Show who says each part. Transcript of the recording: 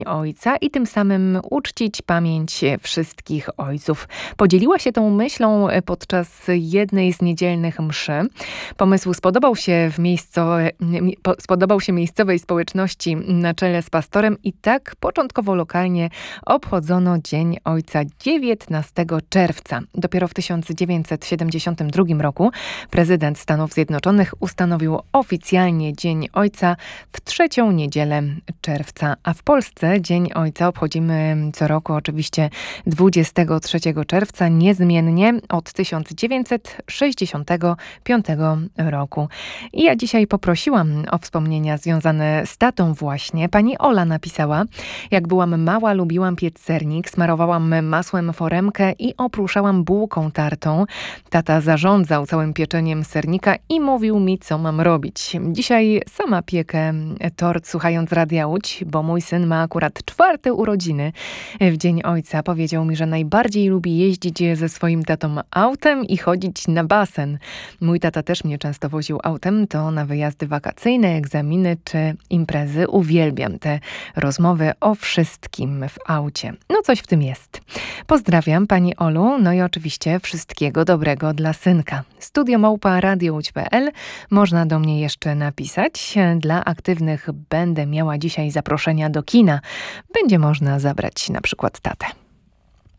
Speaker 1: Ojca i tym samym uczcić pamięć wszystkich ojców. Podzieliła się tą myślą podczas jednej z niedzielnych mszy. Pomysł spodobał się miejscowej społeczności na czele z pastorem i tak początkowo lokalnie obchodzono Dzień Ojca 19 czerwca. Dopiero w 1972 roku prezydent Stanów Zjednoczonych ustanowił oficjalnie Dzień Ojca w trzecią niedzielę czerwca, a w Polsce Dzień Ojca obchodzimy co roku oczywiście 23 czerwca, niezmiennie od 1965 roku. I ja dzisiaj poprosiłam o wspomnienia związane z tatą właśnie. Pani Ola napisała: jak byłam mała, lubiłam piec sernik, smarowałam masłem foremkę i opruszałam bułką tartą. Tata zarządzał całym pieczeniem sernika i mówił mi, co mam robić. Dzisiaj sama piekę tort słuchając Radia Łódź, bo mój syn ma akurat 4. urodziny. W Dzień Ojca powiedział mi, że najbardziej lubi jeździć ze swoim tatą autem i chodzić na basen. Mój tata też mnie często woził autem, to na wyjazdy wakacyjne, egzaminy czy imprezy. Uwielbiam te rozmowy o wszystkim w aucie. No coś w tym jest. Pozdrawiam pani Olu, no i oczywiście wszystkiego dobrego dla synka. studio@radiołódź.pl. Można do mnie jeszcze napisać. Dla aktywnych będę miała dzisiaj zaproszenia do kina. Będzie można zabrać na przykład tatę.